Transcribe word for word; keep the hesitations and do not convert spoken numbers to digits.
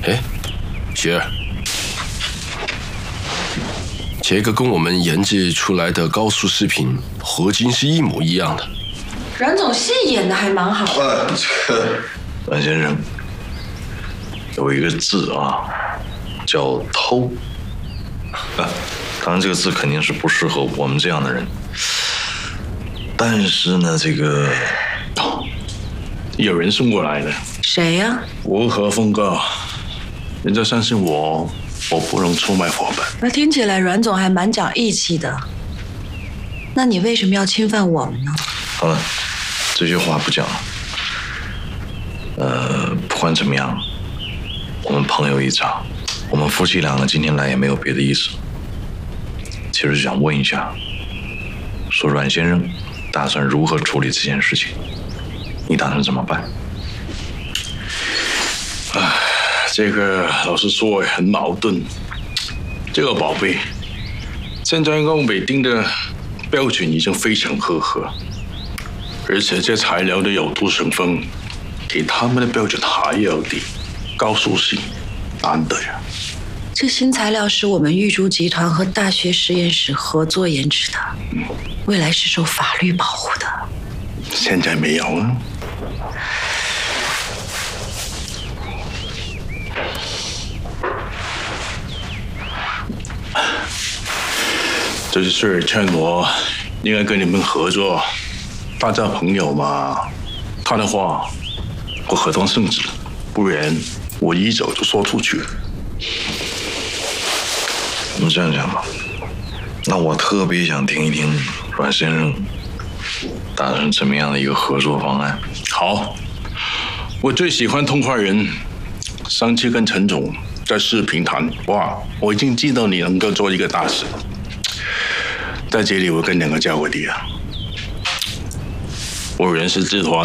哎，雪儿，这个跟我们研制出来的高速视频合金是一模一样的。 阮总戏演的还蛮好。 呃，这个阮先生有一个字啊，叫偷。啊，当然这个字肯定是不适合我们这样的人。但是呢，这个哦，有人送过来的。 谁呀、啊？ 我和峰哥，人家相信我，我不能出卖伙伴。 那听起来阮总还蛮讲义气的。那你为什么要侵犯我们呢？ 好了，这些话不讲了。呃，不管怎么样，我们朋友一场，我们夫妻两个今天来也没有别的意思，其实想问一下，说阮先生打算如何处理这件事情？你打算怎么办？ 唉，这个老实说也很矛盾。这个宝贝，现在欧美定的标准已经非常苛刻，而且这材料的有毒成分比他们的标准还要低，高速性难得呀。 这新材料是我们玉珠集团和大学实验室合作研制的，嗯、未来是受法律保护的。 现在没有啊。这事劝我应该跟你们合作，大家朋友嘛。他的话我合同圣旨，不然我一走就说出去了。 我们这样讲吧，那我特别想听一听阮先生打算怎么样的一个合作方案。 好，我最喜欢痛快人，上次跟陈总在视频谈，哇，我已经知道你能够做一个大事。在这里我跟两个交个底啊，我人事集团